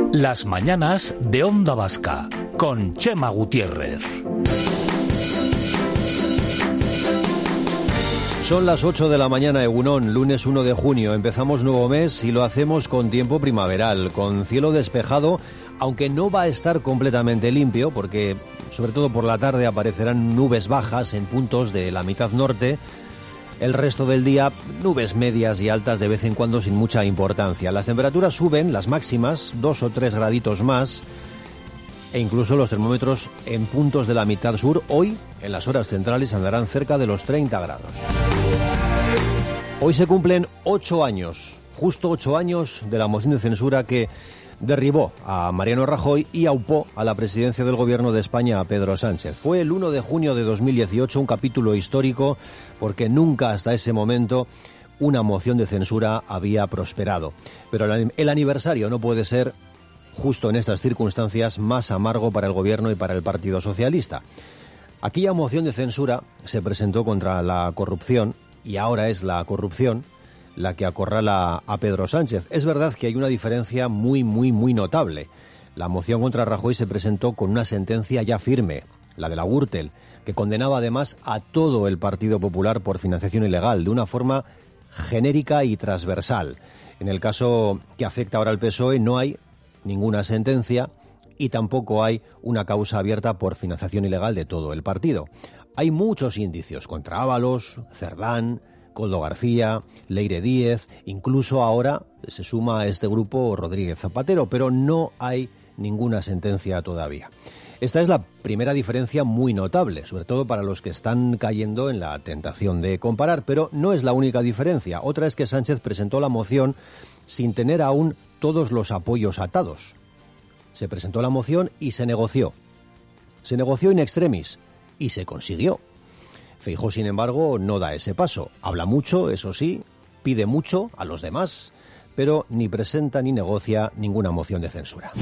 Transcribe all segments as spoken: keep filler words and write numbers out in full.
Las mañanas de Onda Vasca, con Chema Gutiérrez. Son las ocho de la mañana, Egunon, lunes uno de junio. Empezamos nuevo mes y lo hacemos con tiempo primaveral, con cielo despejado, aunque no va a estar completamente limpio, porque sobre todo por la tarde aparecerán nubes bajas en puntos de la mitad norte. El resto del día, nubes medias y altas de vez en cuando sin mucha importancia. Las temperaturas suben, las máximas, dos o tres graditos más, e incluso los termómetros en puntos de la mitad sur, hoy, en las horas centrales, andarán cerca de los treinta grados. Hoy se cumplen ocho años, justo ocho años de la moción de censura que derribó a Mariano Rajoy y aupó a la presidencia del Gobierno de España a Pedro Sánchez. Fue el uno de junio de dos mil dieciocho, un capítulo histórico, porque nunca hasta ese momento una moción de censura había prosperado. Pero el aniversario no puede ser, justo en estas circunstancias, más amargo para el Gobierno y para el Partido Socialista. Aquella moción de censura se presentó contra la corrupción y ahora es la corrupción la que acorrala a Pedro Sánchez. Es verdad que hay una diferencia muy, muy, muy notable. La moción contra Rajoy se presentó con una sentencia ya firme, la de la Gürtel, que condenaba además a todo el Partido Popular por financiación ilegal, de una forma genérica y transversal. En el caso que afecta ahora al P S O E no hay ninguna sentencia y tampoco hay una causa abierta por financiación ilegal de todo el partido. Hay muchos indicios contra Ábalos, Cerdán, Koldo García, Leire Díez, incluso ahora se suma a este grupo Rodríguez Zapatero, pero no hay ninguna sentencia todavía. Esta es la primera diferencia muy notable, sobre todo para los que están cayendo en la tentación de comparar, pero no es la única diferencia. Otra es que Sánchez presentó la moción sin tener aún todos los apoyos atados. Se presentó la moción y se negoció. Se negoció in extremis y se consiguió. Feijóo, sin embargo, no da ese paso. Habla mucho, eso sí, pide mucho a los demás, pero ni presenta ni negocia ninguna moción de censura.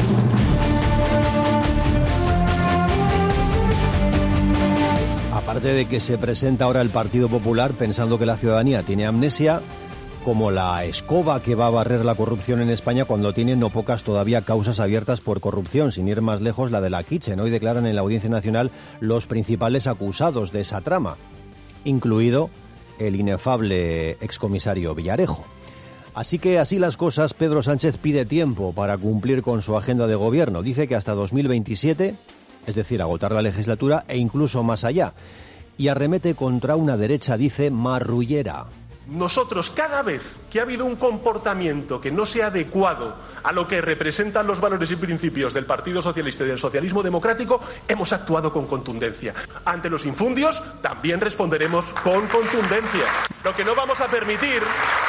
Aparte de que se presenta ahora el Partido Popular pensando que la ciudadanía tiene amnesia, como la escoba que va a barrer la corrupción en España cuando tiene no pocas todavía causas abiertas por corrupción, sin ir más lejos la de la Kitchen. Hoy declaran en la Audiencia Nacional los principales acusados de esa trama, incluido el inefable excomisario Villarejo. Así que así las cosas, Pedro Sánchez pide tiempo para cumplir con su agenda de gobierno. Dice que hasta dos mil veintisiete, es decir, agotar la legislatura e incluso más allá. Y arremete contra una derecha, dice, marrullera. Nosotros, cada vez que ha habido un comportamiento que no sea adecuado a lo que representan los valores y principios del Partido Socialista y del socialismo democrático, hemos actuado con contundencia. Ante los infundios, también responderemos con contundencia. Lo que no vamos a permitir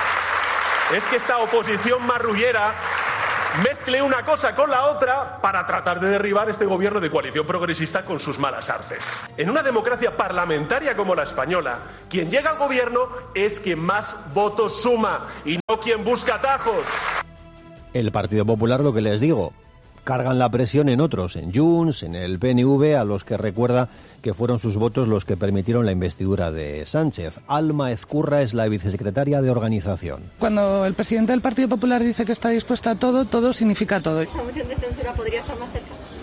es que esta oposición marrullera mezcle una cosa con la otra para tratar de derribar este gobierno de coalición progresista con sus malas artes. En una democracia parlamentaria como la española, quien llega al gobierno es quien más votos suma y no quien busca atajos. El Partido Popular, lo que les digo, cargan la presión en otros, en Junts, en el P N V, a los que recuerda que fueron sus votos los que permitieron la investidura de Sánchez. Alma Ezcurra es la vicesecretaria de Organización. Cuando el presidente del Partido Popular dice que está dispuesto a todo, todo significa todo. ¿Esa moción de censura podría estar más cerca?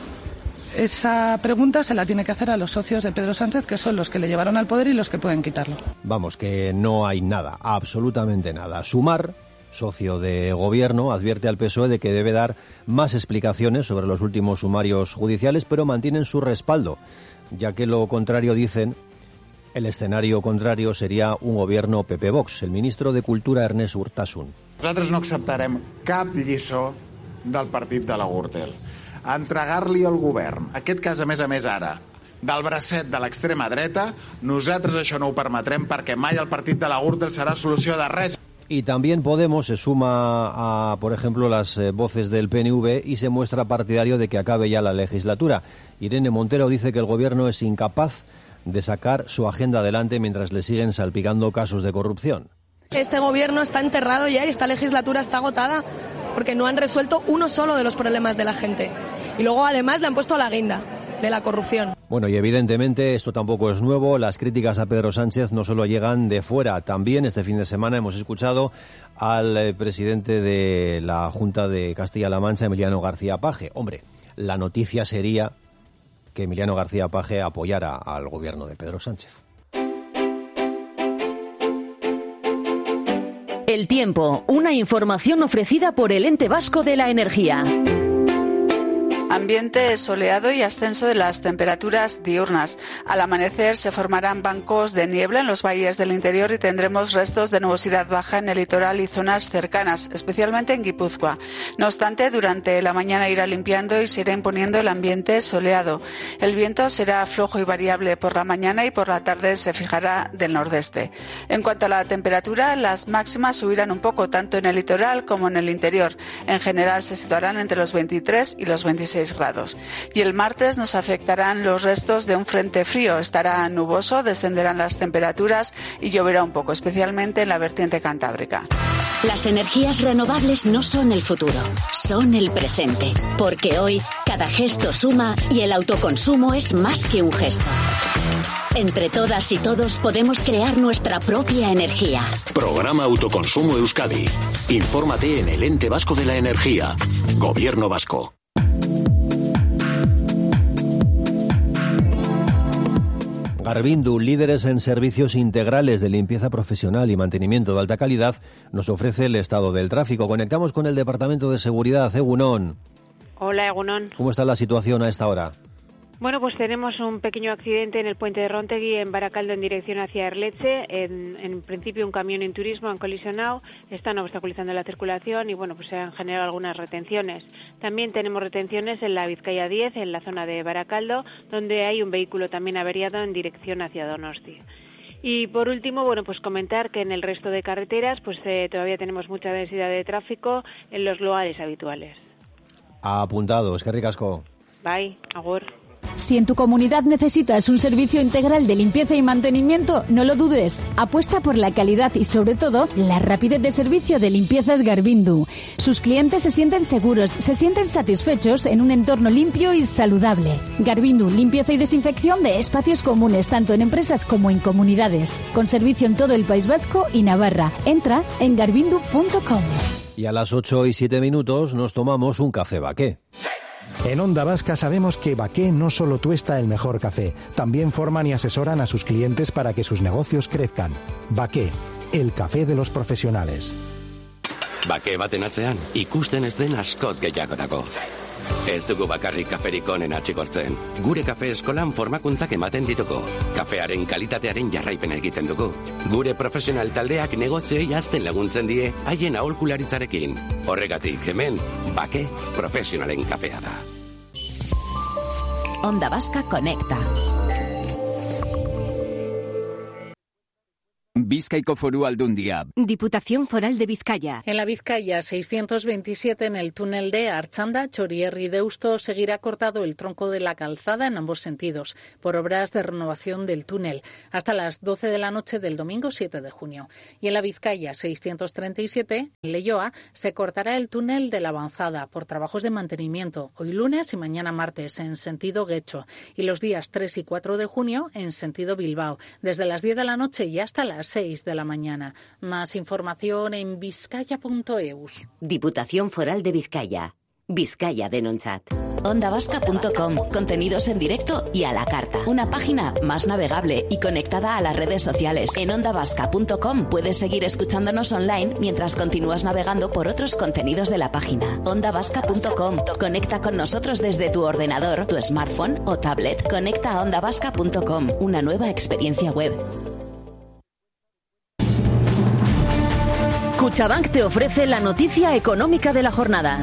Esa pregunta se la tiene que hacer a los socios de Pedro Sánchez, que son los que le llevaron al poder y los que pueden quitarlo. Vamos, que no hay nada, absolutamente nada. Sumar, socio de gobierno, advierte al P S O E de que debe dar más explicaciones sobre los últimos sumarios judiciales, pero mantienen su respaldo, ya que lo contrario, dicen, el escenario contrario sería un gobierno P P-Vox. El ministro de Cultura, Ernest Urtasun. Nosaltres no acceptarem cap lliçó del partit de la Gürtel. Entregar-li al govern, en aquest cas a més a més ara, del bracet de l'extrema dreta, nosaltres això no ho permetrem perquè mai el partit de la Gürtel serà solució de res. Y también Podemos se suma a, por ejemplo, las eh, voces del P N V y se muestra partidario de que acabe ya la legislatura. Irene Montero dice que el gobierno es incapaz de sacar su agenda adelante mientras le siguen salpicando casos de corrupción. Este gobierno está enterrado ya y esta legislatura está agotada porque no han resuelto uno solo de los problemas de la gente. Y luego además le han puesto la guinda. de la corrupción. Bueno, y evidentemente esto tampoco es nuevo. Las críticas a Pedro Sánchez no solo llegan de fuera. También este fin de semana hemos escuchado al eh, presidente de la Junta de Castilla-La Mancha, Emiliano García Paje. Hombre, la noticia sería que Emiliano García Paje apoyara al gobierno de Pedro Sánchez. El tiempo, una información ofrecida por el Ente Vasco de la Energía. Ambiente soleado y ascenso de las temperaturas diurnas. Al amanecer se formarán bancos de niebla en los valles del interior y tendremos restos de nubosidad baja en el litoral y zonas cercanas, especialmente en Guipúzcoa. No obstante, durante la mañana irá limpiando y se irá imponiendo el ambiente soleado. El viento será flojo y variable por la mañana y por la tarde se fijará del nordeste. En cuanto a la temperatura, las máximas subirán un poco tanto en el litoral como en el interior. En general se situarán entre los veintitrés y los veintiséis grados. Y el martes nos afectarán los restos de un frente frío. Estará nuboso, descenderán las temperaturas y lloverá un poco, especialmente en la vertiente cantábrica. Las energías renovables no son el futuro, son el presente. Porque hoy cada gesto suma y el autoconsumo es más que un gesto. Entre todas y todos podemos crear nuestra propia energía. Programa Autoconsumo Euskadi. Infórmate en el Ente Vasco de la Energía. Gobierno Vasco. Garbindu, líderes en servicios integrales de limpieza profesional y mantenimiento de alta calidad, nos ofrece el estado del tráfico. Conectamos con el Departamento de Seguridad. Egunon. Hola, Egunon. ¿Cómo está la situación a esta hora? Bueno, pues tenemos un pequeño accidente en el puente de Rontegui, en Baracaldo, en dirección hacia Erleche. En, en principio, un camión en turismo han colisionado, están obstaculizando la circulación y, bueno, pues se han generado algunas retenciones. También tenemos retenciones en la Vizcaya diez, en la zona de Baracaldo, donde hay un vehículo también averiado en dirección hacia Donosti. Y por último, bueno, pues comentar que en el resto de carreteras, pues eh, todavía tenemos mucha densidad de tráfico en los lugares habituales. Apuntado, es que ricasco. Bye, agur. Si en tu comunidad necesitas un servicio integral de limpieza y mantenimiento, no lo dudes. Apuesta por la calidad y, sobre todo, la rapidez de servicio de Limpiezas Garbindu. Sus clientes se sienten seguros, se sienten satisfechos en un entorno limpio y saludable. Garbindu, limpieza y desinfección de espacios comunes, tanto en empresas como en comunidades. Con servicio en todo el País Vasco y Navarra. Entra en garbindu punto com. Y a las ocho y siete minutos nos tomamos un café Baqué. En Onda Vasca sabemos que Baqué no solo tuesta el mejor café, también forman y asesoran a sus clientes para que sus negocios crezcan. Baqué, el café de los profesionales. Baqué baten atzean, ikusten ez den askoz gehiago dago. Ez dugu bakarrik kaferik onena txigortzen. Gure kafe eskolan formakuntzak ematen ditugu. Kafearen kalitatearen jarraipena egiten dugu. Gure profesional taldeak negozioei hazten laguntzen die haien aholkularitzarekin. Horregatik hemen, Baqué profesionalen kafea da. Onda Vasca conecta. Bizkaiko Foru Aldundia. Diputación Foral de Vizcaya. En la Vizcaya seiscientos veintisiete, en el túnel de Archanda, Chorierri Deusto, seguirá cortado el tronco de la calzada en ambos sentidos por obras de renovación del túnel hasta las doce de la noche del domingo siete de junio. Y en la Vizcaya seiscientos treinta y siete, en Leioa, se cortará el túnel de la Avanzada por trabajos de mantenimiento hoy lunes y mañana martes en sentido Guecho y los días tres y cuatro de junio en sentido Bilbao, desde las diez de la noche y hasta las seis de la mañana. Más información en vizcaya punto eus. Diputación Foral de Vizcaya. Vizcaya denontzat. onda vasca punto com. Contenidos en directo y a la carta. Una página más navegable y conectada a las redes sociales. En onda vasca punto com puedes seguir escuchándonos online mientras continúas navegando por otros contenidos de la página. onda vasca punto com. Conecta con nosotros desde tu ordenador, tu smartphone o tablet. Conecta a onda vasca punto com. Una nueva experiencia web. Cuchabank te ofrece la noticia económica de la jornada.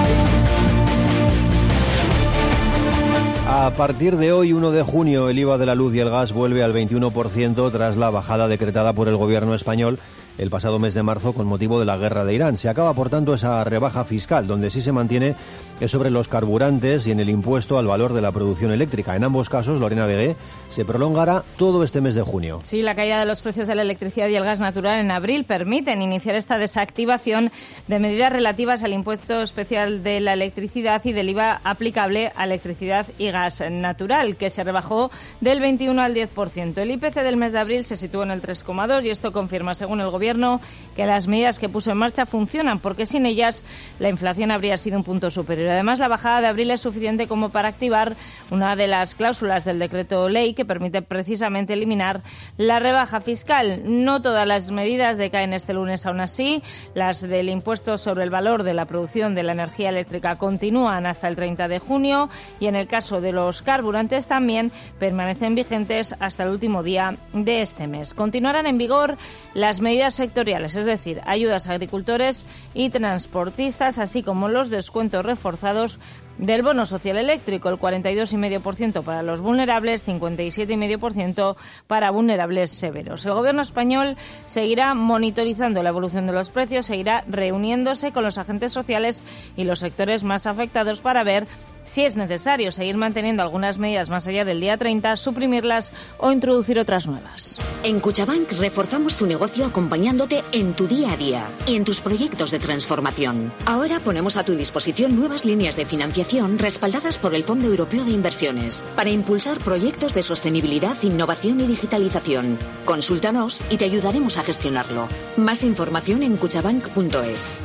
A partir de hoy, uno de junio, el I V A de la luz y el gas vuelve al veintiuno por ciento tras la bajada decretada por el gobierno español el pasado mes de marzo con motivo de la guerra de Irán. Se acaba, por tanto, esa rebaja fiscal, donde sí se mantiene es sobre los carburantes y en el impuesto al valor de la producción eléctrica. En ambos casos, Lorena Vegué, se prolongará todo este mes de junio. Sí, la caída de los precios de la electricidad y el gas natural en abril permiten iniciar esta desactivación de medidas relativas al impuesto especial de la electricidad y del I V A aplicable a electricidad y gas natural, que se rebajó del veintiuno al diez por ciento. El I P C del mes de abril se situó en el tres coma dos y esto confirma, según el Gobierno, que las medidas que puso en marcha funcionan, porque sin ellas la inflación habría sido un punto superior. Además, la bajada de abril es suficiente como para activar una de las cláusulas del decreto ley que permite precisamente eliminar la rebaja fiscal. No todas las medidas decaen este lunes, aún así. Las del impuesto sobre el valor de la producción de la energía eléctrica continúan hasta el treinta de junio y en el caso de los carburantes también permanecen vigentes hasta el último día de este mes. Continuarán en vigor las medidas sectoriales, es decir, ayudas a agricultores y transportistas, así como los descuentos reforzados del bono social eléctrico, el cuarenta y dos coma cinco por ciento para los vulnerables, cincuenta y siete coma cinco por ciento para vulnerables severos. El Gobierno español seguirá monitorizando la evolución de los precios, seguirá reuniéndose con los agentes sociales y los sectores más afectados para ver si es necesario seguir manteniendo algunas medidas más allá del día treinta, suprimirlas o introducir otras nuevas. En Cuchabank reforzamos tu negocio acompañándote en tu día a día y en tus proyectos de transformación. Ahora ponemos a tu disposición nuevas líneas de financiación respaldadas por el Fondo Europeo de Inversiones para impulsar proyectos de sostenibilidad, innovación y digitalización. Consúltanos y te ayudaremos a gestionarlo. Más información en cuchabank punto es.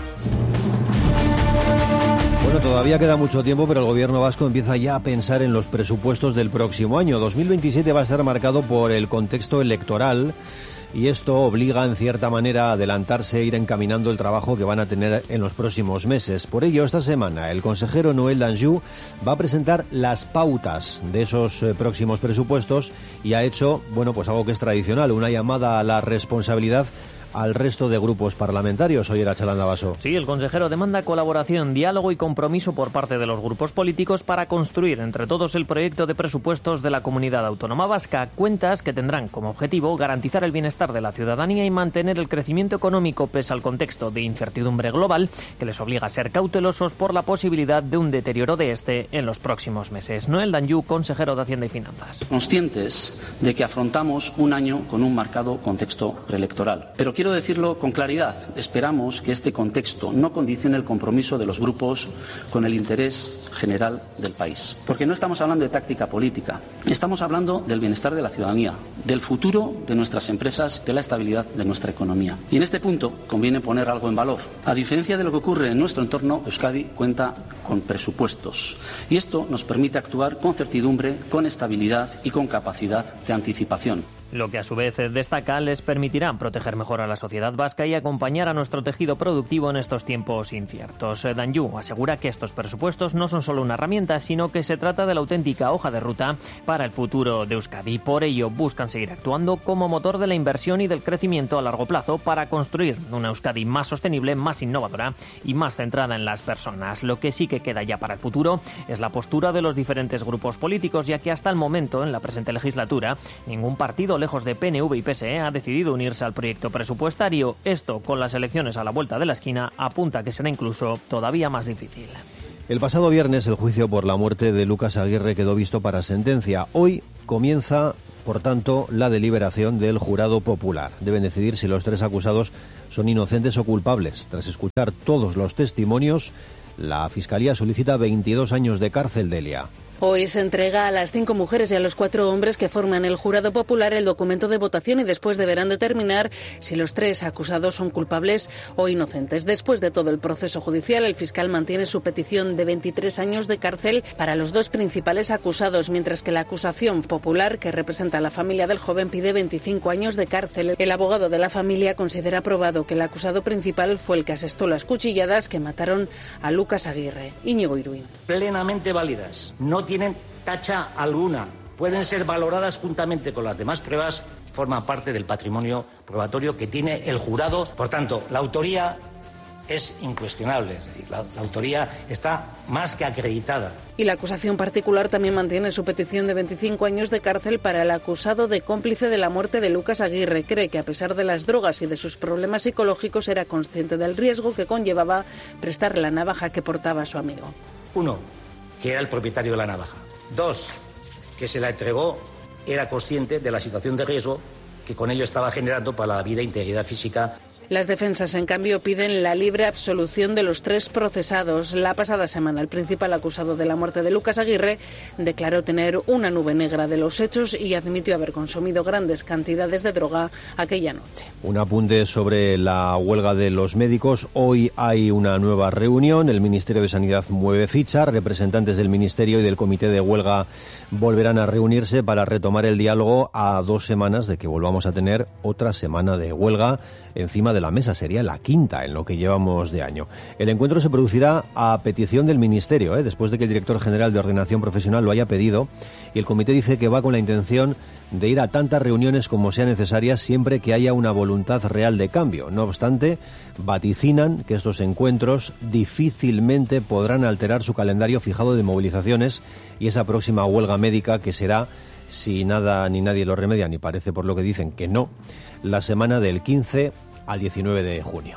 Bueno, todavía queda mucho tiempo, pero el Gobierno vasco empieza ya a pensar en los presupuestos del próximo año. dos mil veintisiete va a estar marcado por el contexto electoral y esto obliga, en cierta manera, a adelantarse e ir encaminando el trabajo que van a tener en los próximos meses. Por ello, esta semana, el consejero Noel Danjou va a presentar las pautas de esos eh, próximos presupuestos y ha hecho, bueno, pues algo que es tradicional, una llamada a la responsabilidad al resto de grupos parlamentarios. Oye, Arachalanda Baso. Sí, el consejero demanda colaboración, diálogo y compromiso por parte de los grupos políticos para construir entre todos el proyecto de presupuestos de la Comunidad Autónoma Vasca, cuentas que tendrán como objetivo garantizar el bienestar de la ciudadanía y mantener el crecimiento económico pese al contexto de incertidumbre global que les obliga a ser cautelosos por la posibilidad de un deterioro de este en los próximos meses. Noel Danjou, consejero de Hacienda y Finanzas. Conscientes de que afrontamos un año con un marcado contexto preelectoral, pero quiero decirlo con claridad, esperamos que este contexto no condicione el compromiso de los grupos con el interés general del país. Porque no estamos hablando de táctica política, estamos hablando del bienestar de la ciudadanía, del futuro de nuestras empresas, de la estabilidad de nuestra economía. Y en este punto conviene poner algo en valor. A diferencia de lo que ocurre en nuestro entorno, Euskadi cuenta con presupuestos. Y esto nos permite actuar con certidumbre, con estabilidad y con capacidad de anticipación. Lo que a su vez destaca les permitirá proteger mejor a la sociedad vasca y acompañar a nuestro tejido productivo en estos tiempos inciertos. Danjou asegura que estos presupuestos no son solo una herramienta, sino que se trata de la auténtica hoja de ruta para el futuro de Euskadi. Por ello, buscan seguir actuando como motor de la inversión y del crecimiento a largo plazo para construir una Euskadi más sostenible, más innovadora y más centrada en las personas. Lo que sí que queda ya para el futuro es la postura de los diferentes grupos políticos, ya que hasta el momento, en la presente legislatura, ningún partido lejos de P N V y P S E, ha decidido unirse al proyecto presupuestario. Esto, con las elecciones a la vuelta de la esquina, apunta que será incluso todavía más difícil. El pasado viernes el juicio por la muerte de Lucas Aguirre quedó visto para sentencia. Hoy comienza, por tanto, la deliberación del jurado popular. Deben decidir si los tres acusados son inocentes o culpables. Tras escuchar todos los testimonios, la Fiscalía solicita veintidós años de cárcel, Delia. Hoy se entrega a las cinco mujeres y a los cuatro hombres que forman el jurado popular el documento de votación y después deberán determinar si los tres acusados son culpables o inocentes. Después de todo el proceso judicial, el fiscal mantiene su petición de veintitrés años de cárcel para los dos principales acusados, mientras que la acusación popular, que representa a la familia del joven, pide veinticinco años de cárcel. El abogado de la familia considera probado que el acusado principal fue el que asestó las cuchilladas que mataron a Lucas Aguirre. Íñigo Iruín. Plenamente válidas. No tienen tacha alguna, pueden ser valoradas juntamente con las demás pruebas, forman parte del patrimonio probatorio que tiene el jurado. Por tanto, la autoría es incuestionable, es decir, la, la autoría está más que acreditada. Y la acusación particular también mantiene su petición de veinticinco años de cárcel para el acusado de cómplice de la muerte de Lucas Aguirre. Cree que a pesar de las drogas y de sus problemas psicológicos era consciente del riesgo que conllevaba prestar la navaja que portaba a su amigo. Uno, que era el propietario de la navaja. Dos, que se la entregó, era consciente de la situación de riesgo que con ello estaba generando para la vida e integridad física. Las defensas, en cambio, piden la libre absolución de los tres procesados. La pasada semana, el principal acusado de la muerte de Lucas Aguirre declaró tener una nube negra de los hechos y admitió haber consumido grandes cantidades de droga aquella noche. Un apunte sobre la huelga de los médicos. Hoy hay una nueva reunión. El Ministerio de Sanidad mueve ficha. Representantes del Ministerio y del Comité de Huelga volverán a reunirse para retomar el diálogo a dos semanas de que volvamos a tener otra semana de huelga encima de la mesa. Sería la quinta en lo que llevamos de año. El encuentro se producirá a petición del Ministerio, ¿eh? después de que el director general de Ordenación Profesional lo haya pedido, y el comité dice que va con la intención de ir a tantas reuniones como sean necesarias siempre que haya una voluntad real de cambio. No obstante, vaticinan que estos encuentros difícilmente podrán alterar su calendario fijado de movilizaciones y esa próxima huelga médica que será, si nada ni nadie lo remedia, ni parece por lo que dicen que no, la semana del quince al diecinueve de junio.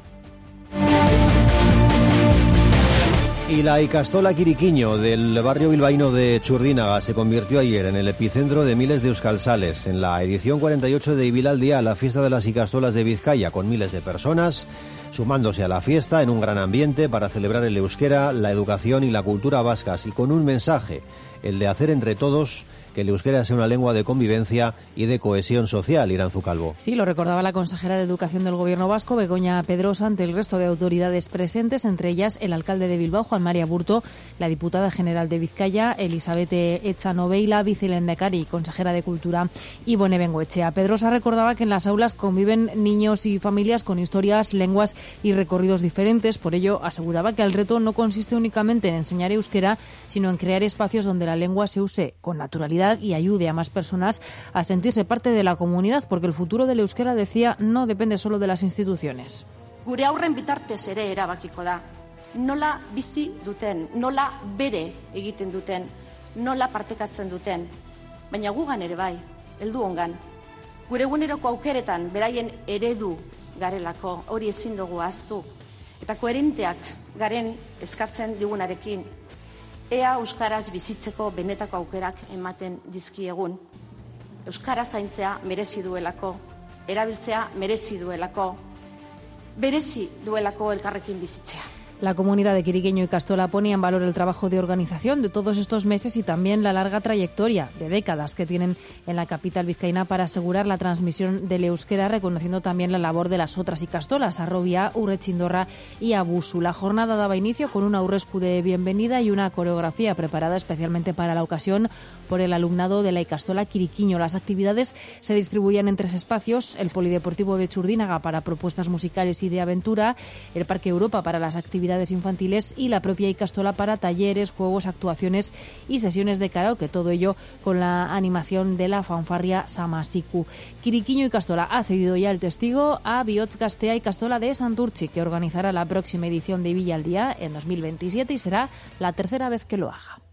Y la Ikastola Quiriquiño del barrio bilbaíno de Txurdínaga se convirtió ayer en el epicentro de miles de euskaltzales. En la edición cuarenta y ocho de Ibilaldia, la fiesta de las Ikastolas de Vizcaya, con miles de personas sumándose a la fiesta en un gran ambiente para celebrar el euskera, la educación y la cultura vascas, y con un mensaje, el de hacer entre todos que el euskera sea una lengua de convivencia y de cohesión social. Iranzu Calvo. Sí, lo recordaba la consejera de Educación del Gobierno vasco, Begoña Pedrosa, ante el resto de autoridades presentes, entre ellas el alcalde de Bilbao, Juan María Burto, la diputada general de Vizcaya, Elizabeth Echanoveila, vicelehendakari y consejera de Cultura, Ibone Bengoechea. Pedrosa recordaba que en las aulas conviven niños y familias con historias, lenguas y recorridos diferentes. Por ello, aseguraba que el reto no consiste únicamente en enseñar euskera, sino en crear espacios donde la lengua se use con naturalidad y ayude a más personas a sentirse parte de la comunidad, porque el futuro del euskera, decía, no depende solo de las instituciones. Gure aurren bitartez ere erabakiko da. Nola bizi duten, nola bere egiten duten, nola partekatzen duten. Baina gugan ere bai, heldu ongan. Gure eguneroko aukeretan beraien eredu garelako, hori ezin dugu ahaztu. Eta koherenteak garen eskatzen digunarekin, ea euskaraz bizitzeko benetako aukerak ematen dizkiegun. Euskara zaintzea merezi duelako, erabiltzea merezi duelako, berezi duelako elkarrekin bizitzea. La comunidad de Quiriqueño y Castola ponía en valor el trabajo de organización de todos estos meses y también la larga trayectoria de décadas que tienen en la capital vizcaína para asegurar la transmisión del euskera, reconociendo también la labor de las otras Ikastolas, Arrobia, Urrechindorra y Abusu. La jornada daba inicio con un aurrescu de bienvenida y una coreografía preparada especialmente para la ocasión por el alumnado de la Ikastola Quiriquiño. Las actividades se distribuían en tres espacios: el Polideportivo de Txurdínaga para propuestas musicales y de aventura, el Parque Europa para las actividades infantiles y la propia Ikastola para talleres, juegos, actuaciones y sesiones de karaoke. Todo ello con la animación de la fanfarria Samasiku. Quiriquiño Ikastola ha cedido ya el testigo a Bihotz Gaztea Ikastola de Santurtzi, que organizará la próxima edición de Ibilaldia en dos mil veintisiete y será la tercera vez que lo haga.